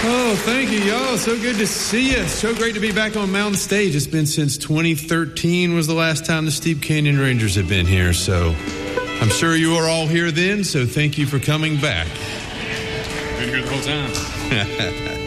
Oh, thank you, y'all. So good to see you. So great to be back on Mountain Stage. It's been since 2013 was the last time the Steep Canyon Rangers have been here. So I'm sure you were all here then, so thank you for coming back. Been here the whole time.